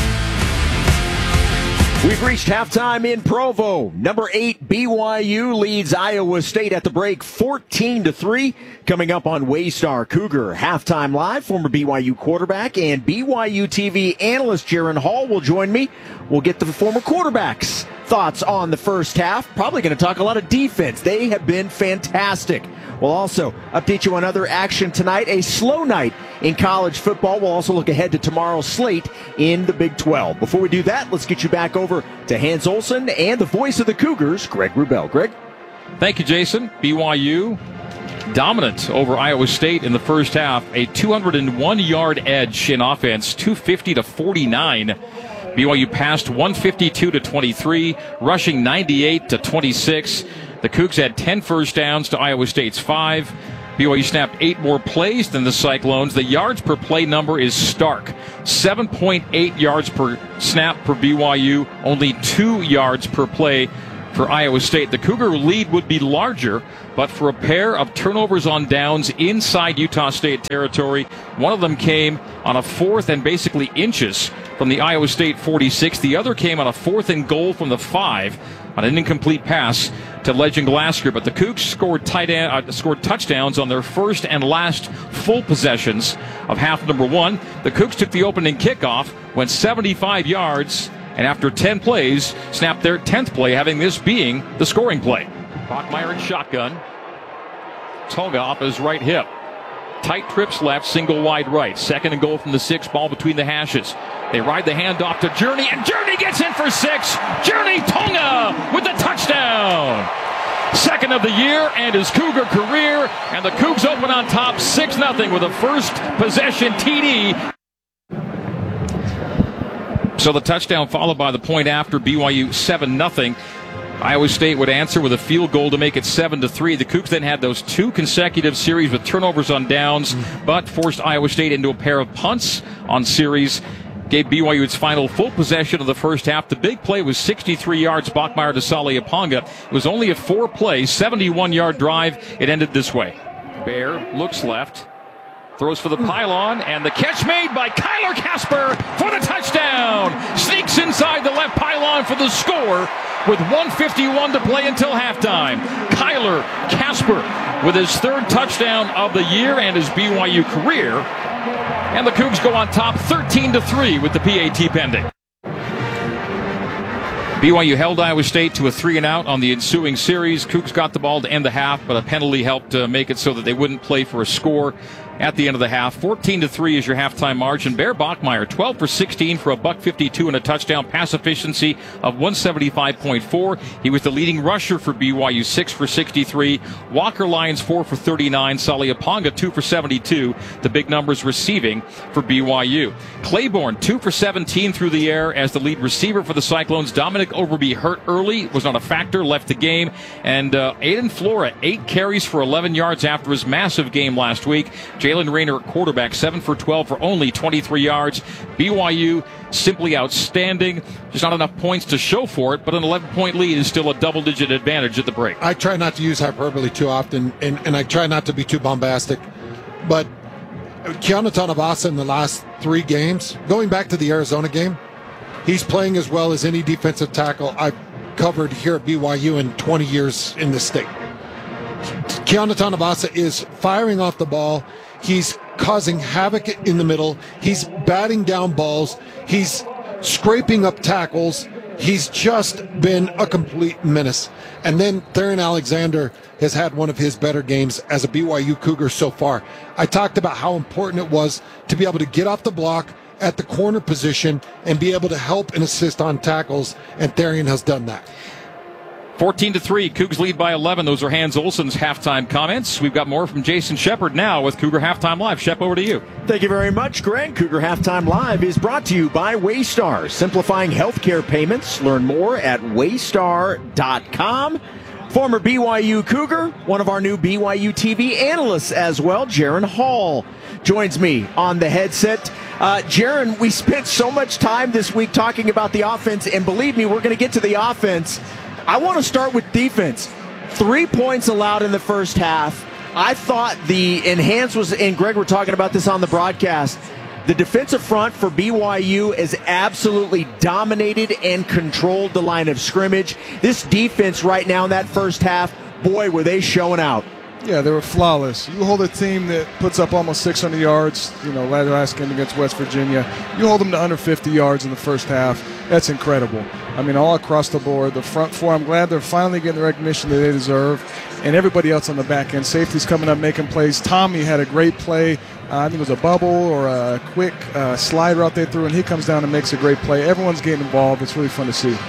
Speaker 16: We've reached halftime in Provo. Number eight, B Y U leads Iowa State at the break fourteen to three. Coming up on Waystar Cougar Halftime Live, former B Y U quarterback and B Y U T V analyst Jaron Hall will join me. We'll get the former quarterbacks' thoughts on the first half. Probably going to talk a lot of defense. They have been fantastic. We'll also update you on other action tonight. A slow night in college football. We'll also look ahead to tomorrow's slate in the Big twelve. Before we do that, let's get you back over to Hans Olsen and the voice of the Cougars, Greg Wrubell. Greg?
Speaker 2: Thank you, Jason. B Y U dominant over Iowa State in the first half. A two hundred one yard edge in offense, two fifty to forty-nine. B Y U passed one fifty-two to twenty-three, rushing ninety-eight to twenty-six. The Cougs had ten first downs to Iowa State's five. B Y U snapped eight more plays than the Cyclones. The yards per play number is stark. seven point eight yards per snap for B Y U, only two yards per play for Iowa State. The Cougar lead would be larger, but for a pair of turnovers on downs inside Utah State territory, one of them came on a fourth and basically inches from the Iowa State forty-six. The other came on a fourth and goal from the five on an incomplete pass to Legend Glasgow. But the Cougs scored, tight end, uh, scored touchdowns on their first and last full possessions of half number one. The Cougs took the opening kickoff, went seventy-five yards, and after ten plays, snapped their tenth play, having this being the scoring play. Bachmeier in shotgun. Toga off his right hip. Tight trips left, single wide right. Second and goal from the six, ball between the hashes. They ride the handoff to Journey, and Journey gets in for six. Journey Tonga with the touchdown. Second of the year and his Cougar career, and the Cougs open on top six nothing with a first possession T D. So the touchdown followed by the point after, B Y U seven nothing. Iowa State would answer with a field goal to make it seven to three. The Cougs then had those two consecutive series with turnovers on downs, but forced Iowa State into a pair of punts on series. Gave B Y U its final full possession of the first half. The big play was sixty-three yards, Bachmeier to Sali Aponga. It was only a four-play, seventy-one yard drive. It ended this way. Bear looks left, throws for the pylon, and the catch made by Kyler Casper for the touchdown. Sneaks inside the left pylon for the score with one fifty-one to play until halftime. Kyler Casper with his third touchdown of the year and his B Y U career. And the Cougs go on top thirteen to three with the P A T pending. B Y U held Iowa State to a three and out on the ensuing series. Cougs got the ball to end the half, but a penalty helped uh, make it so that they wouldn't play for a score at the end of the half. fourteen to three is your halftime margin. Bear Bachmeier, twelve for sixteen for a buck fifty-two and a touchdown, pass efficiency of one seventy-five point four. He was the leading rusher for B Y U, six for sixty-three. Walker Lyons, four for thirty-nine. Sali Aponga, two for seventy-two. The big numbers receiving for B Y U. Claiborne, two for seventeen through the air as the lead receiver for the Cyclones. Dominic Overby hurt early, was not a factor, left the game. And uh, Aiden Flora, eight carries for eleven yards after his massive game last week. Jalen Rayner at quarterback, seven for twelve for only twenty-three yards. B Y U simply outstanding. Just not enough points to show for it, but an eleven-point lead is still a double-digit advantage at the break.
Speaker 4: I try not to use hyperbole too often, and, and I try not to be too bombastic, but Keanu Tanavasa in the last three games, going back to the Arizona game, he's playing as well as any defensive tackle I've covered here at B Y U in twenty years in this state. Keanu Tanavasa is firing off the ball. He's causing havoc in the middle. He's batting down balls. He's scraping up tackles. He's just been a complete menace. And then Theron Alexander has had one of his better games as a B Y U Cougar so far. I talked about how important it was to be able to get off the block at the corner position and be able to help and assist on tackles, and Theron has done that.
Speaker 2: fourteen to three, Cougs lead by eleven. Those are Hans Olsen's halftime comments. We've got more from Jason Shepard now with Cougar Halftime Live. Shep, over to you.
Speaker 16: Thank you very much, Greg. Cougar Halftime Live is brought to you by Waystar, simplifying healthcare payments. Learn more at waystar dot com. Former B Y U Cougar, one of our new B Y U T V analysts as well, Jaron Hall, joins me on the headset. Uh, Jaron, we spent so much time this week talking about the offense, and believe me, we're going to get to the offense. I want to start with defense. Three points allowed in the first half. I thought the enhance was, and Greg, we're talking about this on the broadcast, the defensive front for B Y U has absolutely dominated and controlled the line of scrimmage. This defense right now in that first half, boy, were they showing out.
Speaker 17: Yeah, they were flawless. You hold a team that puts up almost six hundred yards, you know, last game against West Virginia. You hold them to under fifty yards in the first half. That's incredible. I mean, all across the board. The front four, I'm glad they're finally getting the recognition that they deserve. And everybody else on the back end. Safety's coming up, making plays. Tommy had a great play. Uh, I think it was a bubble or a quick uh, slide route they threw, and he comes down and makes a great play. Everyone's getting involved. It's really fun to see.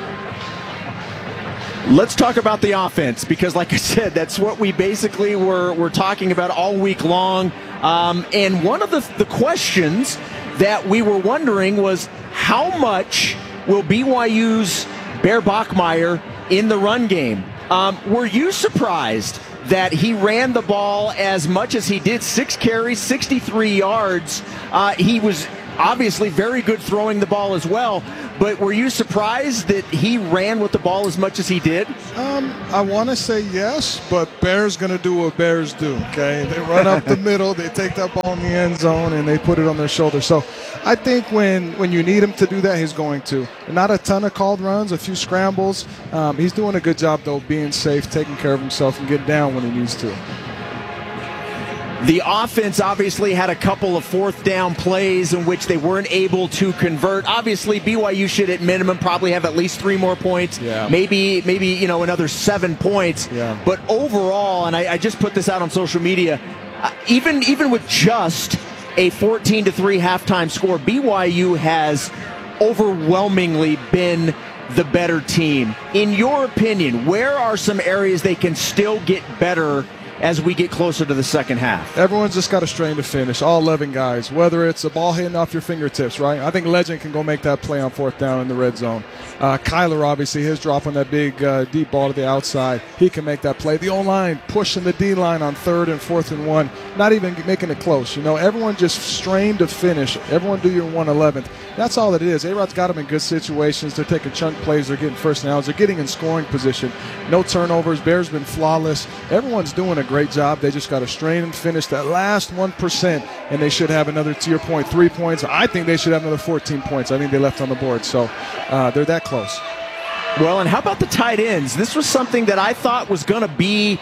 Speaker 16: Let's talk about the offense, because like I said, that's what we basically were, were talking about all week long. Um, and one of the, the questions that we were wondering was, how much will B Y U's Bear Bachmeier in the run game? Um, were you surprised that he ran the ball as much as he did? Six carries, sixty-three yards. Uh, he was obviously very good throwing the ball as well. But were you surprised that he ran with the ball as much as he did?
Speaker 17: Um, I want to say yes, but Bears going to do what Bears do, okay? They run up the middle, they take that ball in the end zone, and they put it on their shoulder. So I think when, when you need him to do that, he's going to. Not a ton of called runs, a few scrambles. Um, he's doing a good job, though, being safe, taking care of himself, and getting down when he needs to.
Speaker 16: The offense obviously had a couple of fourth down plays in which they weren't able to convert. Obviously, B Y U should at minimum probably have at least three more points.
Speaker 17: Yeah.
Speaker 16: Maybe, maybe you know, another seven points.
Speaker 17: Yeah.
Speaker 16: But overall, and I, I just put this out on social media, uh, even even with just a fourteen to three halftime score, B Y U has overwhelmingly been the better team. In your opinion, where are some areas they can still get better as we get closer to the second half?
Speaker 17: Everyone's just got a strain to finish, all eleven guys, whether it's a ball hitting off your fingertips, right? I think Legend can go make that play on fourth down in the red zone. Uh, Kyler, obviously, his drop on that big uh, deep ball to the outside, he can make that play. The O-line pushing the D-line on third and fourth and one, not even making it close. You know, everyone just strained to finish. Everyone do your one eleventh. That's all it is. A-Rod's got them in good situations. They're taking chunk plays. They're getting first downs. They're getting in scoring position. No turnovers. Bears been flawless. Everyone's doing a great job. They just got to strain and finish that last one percent, and they should have another, to your point, three points. I think they should have another fourteen points. I think they left on the board. So uh, they're that close.
Speaker 16: Well, and how about the tight ends? This was something that I thought was going to be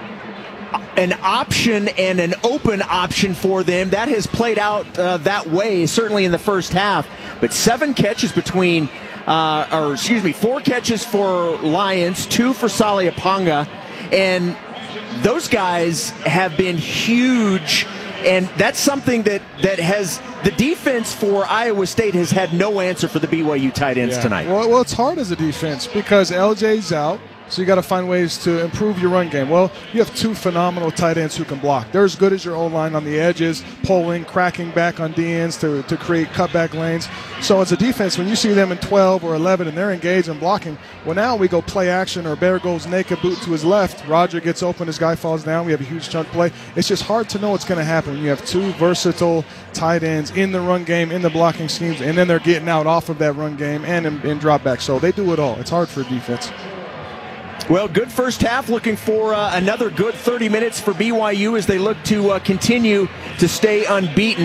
Speaker 16: an option and an open option for them. That has played out uh, that way, certainly in the first half. But seven catches between, uh, or excuse me, four catches for Lions, two for Saliaponga. And those guys have been huge, and that's something that, that has the defense for Iowa State has had no answer for the B Y U tight ends
Speaker 17: yeah.
Speaker 16: tonight.
Speaker 17: Well, well, it's hard as a defense because L J's out. So you got to find ways to improve your run game. Well, you have two phenomenal tight ends who can block. They're as good as your O-line on the edges, pulling, cracking back on D Ns to, to create cutback lanes. So as a defense, when you see them in twelve or eleven and they're engaged and blocking, well, now we go play action or Bear goes naked boot to his left. Roger gets open, his guy falls down. We have a huge chunk play. It's just hard to know what's going to happen when you have two versatile tight ends in the run game, in the blocking schemes, and then they're getting out off of that run game and in, in drop back. So they do it all. It's hard for a defense.
Speaker 16: Well, good first half. Looking for uh, another good thirty minutes for B Y U as they look to uh, continue to stay unbeaten.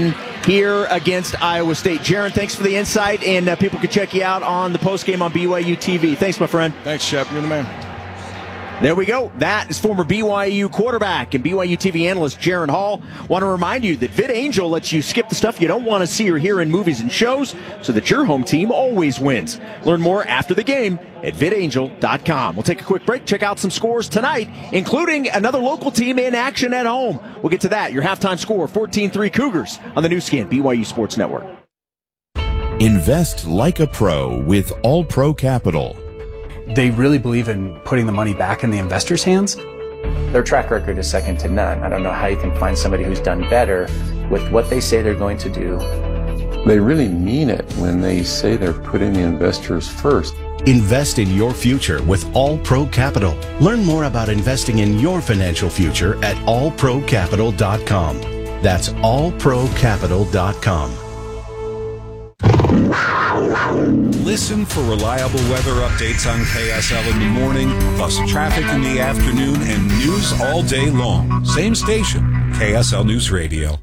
Speaker 16: here against Iowa State. Jaron, thanks for the insight, and uh, people can check you out on the postgame on B Y U T V. Thanks, my friend.
Speaker 17: Thanks, Shep. You're the man.
Speaker 16: There we go. That is former B Y U quarterback and B Y U T V analyst Jaron Hall. Want to remind you that VidAngel lets you skip the stuff you don't want to see or hear in movies and shows so that your home team always wins. Learn more after the game at vid angel dot com. We'll take a quick break, check out some scores tonight, including another local team in action at home. We'll get to that. Your halftime score, fourteen three Cougars on the new skin, B Y U Sports Network.
Speaker 18: Invest like a pro with All Pro Capital.
Speaker 19: They really believe in putting the money back in the investors' hands.
Speaker 20: Their track record is second to none. I don't know how you can find somebody who's done better with what they say they're going to do.
Speaker 21: They really mean it when they say they're putting the investors first.
Speaker 18: Invest in your future with All Pro Capital. Learn more about investing in your financial future at all pro capital dot com. That's all pro capital dot com.
Speaker 1: Listen for reliable weather updates on K S L in the morning, plus traffic in the afternoon and news all day long. Same station, K S L News Radio.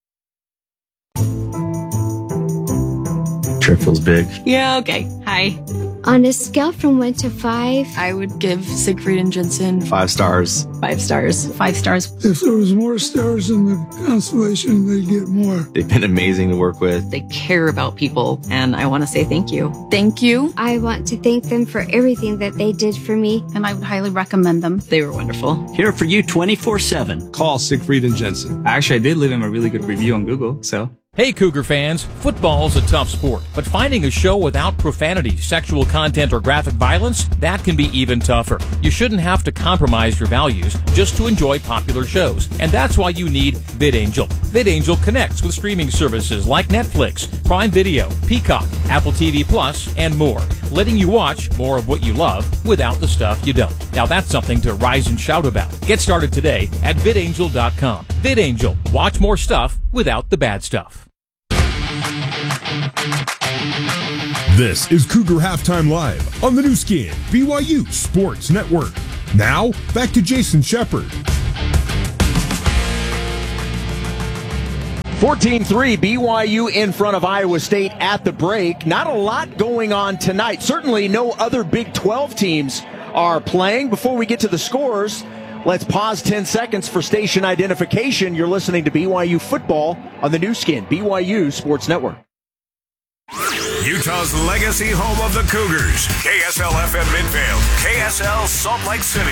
Speaker 22: Trip feels big.
Speaker 23: Yeah, okay. Hi.
Speaker 24: On a scale from one to five,
Speaker 23: I would give Siegfried and Jensen
Speaker 22: Five stars.
Speaker 23: five stars. Five stars.
Speaker 25: If there was more stars in the constellation, they'd get more.
Speaker 22: They've been amazing to work with.
Speaker 23: They care about people, and I want to say thank you. Thank you.
Speaker 24: I want to thank them for everything that they did for me.
Speaker 23: And I would highly recommend them. They were wonderful.
Speaker 26: Here for you twenty-four seven. Call Siegfried and Jensen.
Speaker 27: Actually, I did leave him a really good review on Google, so...
Speaker 14: Hey Cougar fans, football's a tough sport, but finding a show without profanity, sexual content, or graphic violence, that can be even tougher. You shouldn't have to compromise your values just to enjoy popular shows, and that's why you need VidAngel. VidAngel connects with streaming services like Netflix, Prime Video, Peacock, Apple T V Plus, and more, letting you watch more of what you love without the stuff you don't. Now that's something to rise and shout about. Get started today at vid angel dot com. VidAngel. Watch more stuff without the bad stuff.
Speaker 12: This is Cougar Halftime Live on the new skin, B Y U Sports Network. Now, back to Jason Shepard.
Speaker 16: fourteen three, B Y U in front of Iowa State at the break. Not a lot going on tonight. Certainly no other Big twelve teams are playing. Before we get to the scores, let's pause ten seconds for station identification. You're listening to B Y U football on the new skin, B Y U Sports Network.
Speaker 28: Utah's legacy home of the Cougars. K S L F M Midvale. K S L Salt Lake City.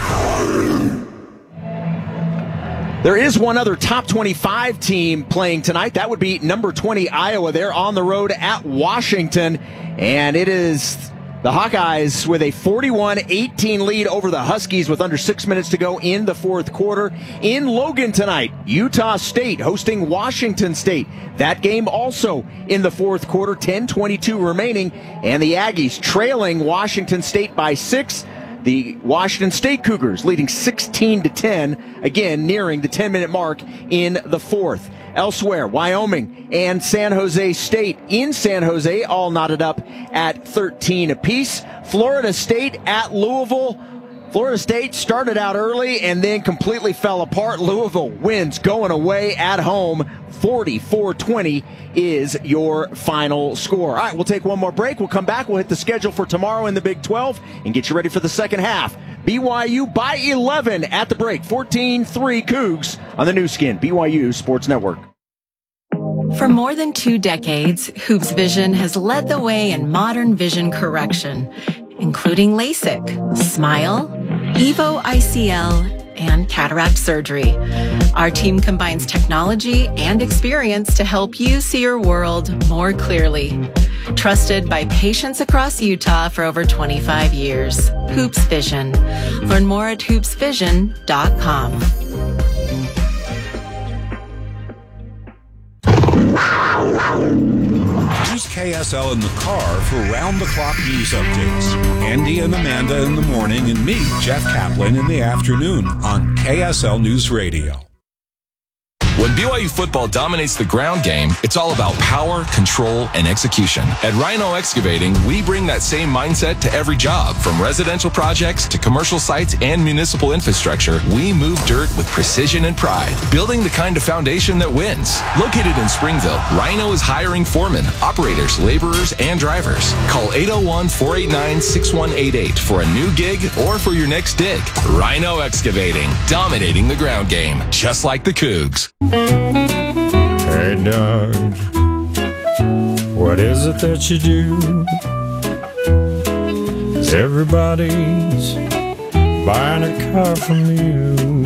Speaker 16: There is one other top twenty-five team playing tonight. That would be number twenty Iowa. They're on the road at Washington. And it is the Hawkeyes with a forty-one eighteen lead over the Huskies with under six minutes to go in the fourth quarter. In Logan tonight, Utah State hosting Washington State. That game also in the fourth quarter, ten twenty-two remaining. And the Aggies trailing Washington State by six. The Washington State Cougars leading sixteen to ten, again nearing the ten-minute mark in the fourth. Elsewhere, Wyoming and San Jose State in San Jose, all knotted up at thirteen apiece. Florida State at Louisville. Florida State started out early and then completely fell apart. Louisville wins going away at home. forty-four twenty is your final score. All right, we'll take one more break. We'll come back. We'll hit the schedule for tomorrow in the Big twelve and get you ready for the second half. B Y U by eleven at the break. fourteen three Cougs on the new skin, B Y U Sports Network.
Speaker 23: For more than two decades, Hoops Vision has led the way in modern vision correction, including LASIK, SMILE, EVO I C L, and cataract surgery. Our team combines technology and experience to help you see your world more clearly. Trusted by patients across Utah for over twenty-five years. Hoops Vision. Learn more at hoops vision dot com.
Speaker 1: Use K S L in the car for round-the-clock news updates. Andy and Amanda in the morning and me, Jeff Kaplan, in the afternoon on K S L News Radio.
Speaker 3: When B Y U football dominates the ground game, it's all about power, control, and execution. At Rhino Excavating, we bring that same mindset to every job. From residential projects to commercial sites and municipal infrastructure, we move dirt with precision and pride, building the kind of foundation that wins. Located in Springville, Rhino is hiring foremen, operators, laborers, and drivers. Call eight oh one, four eight nine, six one eight eight for a new gig or for your next dig. Rhino Excavating, dominating the ground game, just like the Cougs.
Speaker 5: Hey, Doug, what is it that you do? Everybody's buying a car from you.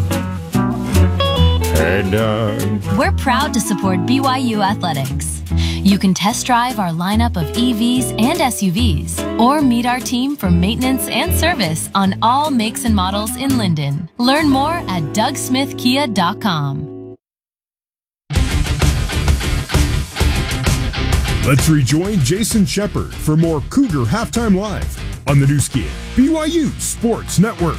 Speaker 5: Hey, Doug.
Speaker 6: We're proud to support B Y U Athletics. You can test drive our lineup of E Vs and S U Vs, or meet our team for maintenance and service on all makes and models in Linden. Learn more at doug smith kia dot com.
Speaker 7: Let's rejoin Jason Shepard for more Cougar Halftime Live on the new Skin, B Y U Sports Network.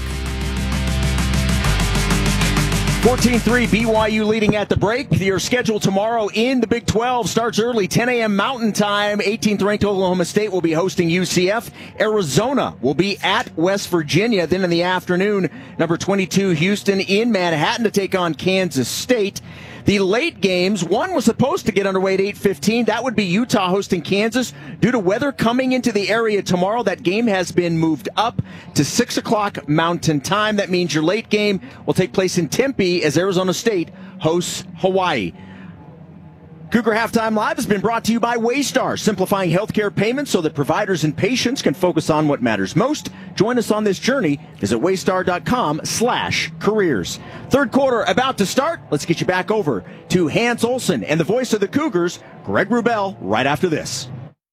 Speaker 16: fourteen three B Y U leading at the break. Your schedule tomorrow in the Big twelve starts early, ten a.m. Mountain Time. eighteenth ranked Oklahoma State will be hosting U C F. Arizona will be at West Virginia. Then in the afternoon, number twenty-two Houston in Manhattan to take on Kansas State. The late games, one was supposed to get underway at eight fifteen. That would be Utah hosting Kansas. Due to weather coming into the area tomorrow, that game has been moved up to six o'clock Mountain Time. That means your late game will take place in Tempe as Arizona State hosts Hawaii. Cougar Halftime Live has been brought to you by Waystar, simplifying healthcare payments so that providers and patients can focus on what matters most. Join us on this journey. Visit waystar.com slash careers. Third quarter about to start. Let's get you back over to Hans Olsen and the voice of the Cougars, Greg Wrubell, right after this.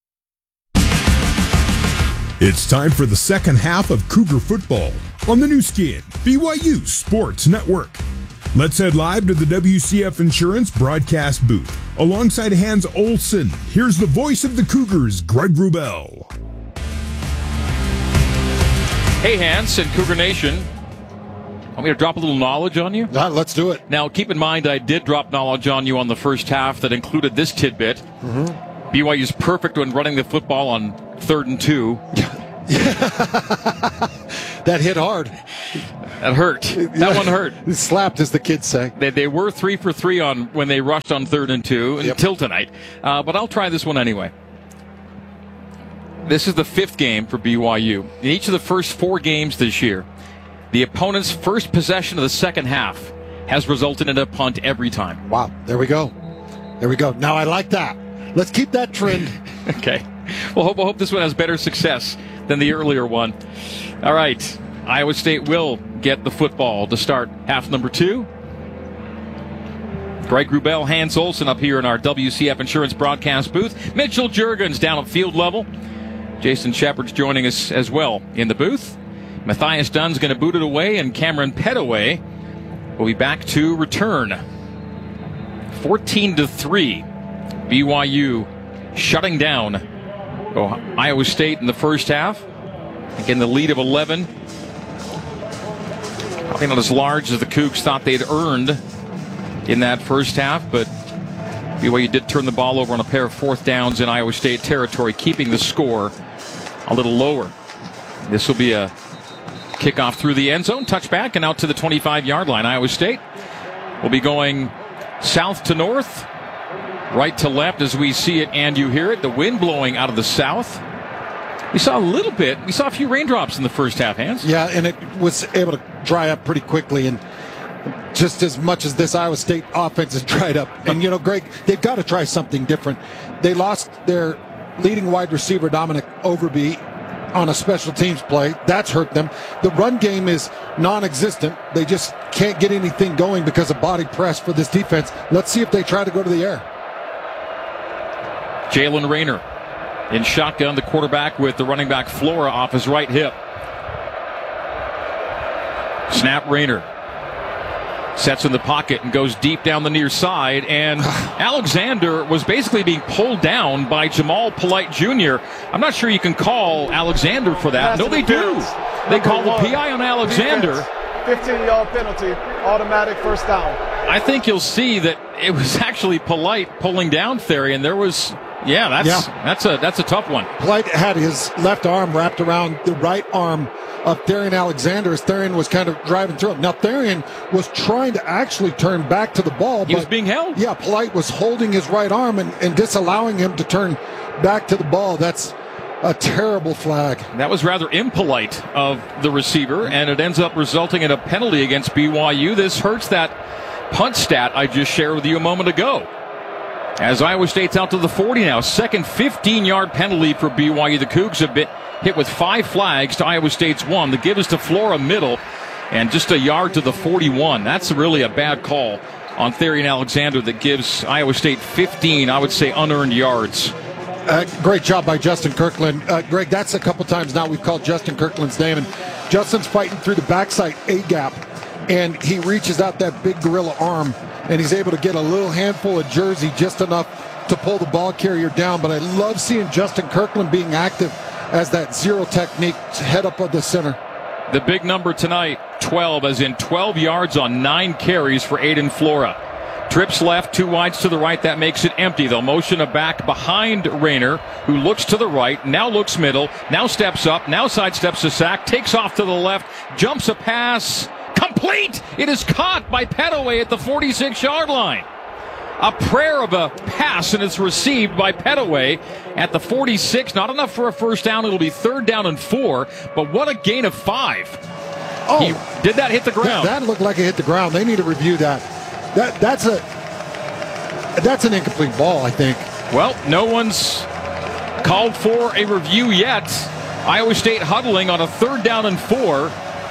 Speaker 7: It's time for the second half of Cougar football on the new Skin, B Y U Sports Network. Let's head live to the W C F Insurance broadcast booth. Alongside Hans Olsen, here's the voice of the Cougars, Greg Wrubell.
Speaker 2: Hey, Hans and Cougar Nation. Want me to drop a little knowledge on you?
Speaker 4: Uh, let's do it.
Speaker 2: Now, keep in mind, I did drop knowledge on you on the first half that included this tidbit. Mm-hmm. B Y U's perfect when running the football on third and two.
Speaker 4: That hit hard.
Speaker 2: That hurt. That one hurt.
Speaker 4: It slapped, as the kids say.
Speaker 2: They, they were three for three on when they rushed on third and two yep. until tonight. Uh, but I'll try this one anyway. This is the fifth game for B Y U. In each of the first four games this year, the opponent's first possession of the second half has resulted in a punt every time.
Speaker 4: Wow. There we go. There we go. Now I like that. Let's keep that trend.
Speaker 2: Okay. Well, hope, I hope this one has better success than the earlier one. All right. Iowa State will get the football to start half number two. Greg Wrubell, Hans Olsen up here in our W C F Insurance broadcast booth. Mitchell Juergens down at field level. Jason Shepard's joining us as well in the booth. Matthias Dunn's going to boot it away, and Cameron Pettaway will be back to return. fourteen to three. B Y U shutting down Iowa State in the first half. Again, the lead of eleven. Probably not as large as the Cougs thought they'd earned in that first half, but B Y U did turn the ball over on a pair of fourth downs in Iowa State territory, keeping the score a little lower. This will be a kickoff through the end zone, touchback, and out to the twenty-five-yard line. Iowa State will be going south to north, right to left as we see it and you hear it. The wind blowing out of the south. We saw a little bit. We saw a few raindrops in the first half, Hans.
Speaker 4: Yeah, and it was able to dry up pretty quickly, and just as much as this Iowa State offense has dried up. And, you know, Greg, they've got to try something different. They lost their leading wide receiver, Dominic Overby, on a special teams play. That's hurt them. The run game is non-existent. They just can't get anything going because of body press for this defense. Let's see if they try to go to the air.
Speaker 2: Jalen Rayner in shotgun, the quarterback with the running back Flora off his right hip. Snap. Rayner sets in the pocket and goes deep down the near side, and Alexander was basically being pulled down by Jamal Polite Junior I'm not sure you can call Alexander for that. No, they do. They call the P I on Alexander.
Speaker 8: fifteen-yard penalty, automatic first down.
Speaker 2: I think you'll see that it was actually Polite pulling down Theory, and there was, yeah, that's yeah. that's a that's a tough one.
Speaker 4: Polite had his left arm wrapped around the right arm of Therian Alexander as Therian was kind of driving through him. Now, Therian was trying to actually turn back to the ball.
Speaker 2: He
Speaker 4: but,
Speaker 2: was being held.
Speaker 4: Yeah, Polite was holding his right arm and, and disallowing him to turn back to the ball. That's a terrible flag.
Speaker 2: That was rather impolite of the receiver, and it ends up resulting in a penalty against B Y U. This hurts that punt stat I just shared with you a moment ago. As Iowa State's out to the forty now. Second fifteen-yard penalty for B Y U. The Cougs have been hit with five flags to Iowa State's one. The give is to Flora middle, and just a yard to the forty-one. That's really a bad call on Therian Alexander that gives Iowa State fifteen, I would say, unearned yards.
Speaker 4: Uh, great job by Justin Kirkland. Uh, Greg, that's a couple times now we've called Justin Kirkland's name, and Justin's fighting through the backside A-gap, and he reaches out that big gorilla arm, and he's able to get a little handful of jersey, just enough to pull the ball carrier down. But I love seeing Justin Kirkland being active as that zero technique head up of the center.
Speaker 2: The big number tonight, twelve, as in twelve yards on nine carries for Aiden Flora. Trips left, two wides to the right. That makes it empty. They'll motion a back behind Rayner, who looks to the right, now looks middle, now steps up, now sidesteps a sack, takes off to the left, jumps a pass, complete! It is caught by Pettaway at the forty-six-yard line. A prayer of a pass, and it's received by Pettaway at the forty-six. Not enough for a first down. It'll be third down and four, but what a gain of five.
Speaker 4: Oh,
Speaker 2: he, did that hit the ground?
Speaker 4: That, that looked like it hit the ground. They need to review that. That that's a that's an incomplete ball, I think.
Speaker 2: Well, no one's called for a review yet. Iowa State huddling on a third down and four.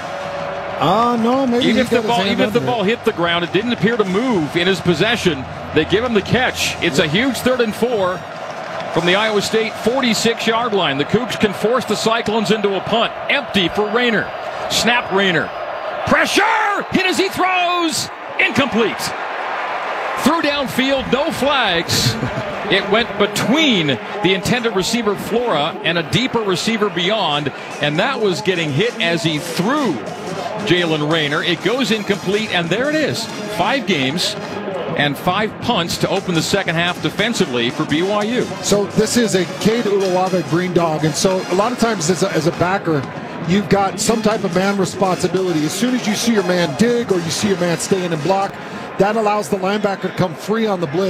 Speaker 4: Uh, no, maybe
Speaker 2: even if the ball even if the ball hit the ground, it didn't appear to move in his possession. They give him the catch. It's a huge third and four from the Iowa State forty-six-yard line. The Cougs can force the Cyclones into a punt. Empty for Rayner. Snap Rayner. Pressure! Hit as he throws! Incomplete. Threw downfield, no flags. It went between the intended receiver Flora and a deeper receiver beyond, and that was getting hit as he threw Jalen Rayner. It goes incomplete, and there it is. Five games and five punts to open the second half defensively for B Y U.
Speaker 4: So this is a Cade Uluwave green dog, and so a lot of times as a, as a backer, you've got some type of man responsibility. As soon as you see your man dig or you see your man stay in and block, that allows the linebacker to come free on the blitz.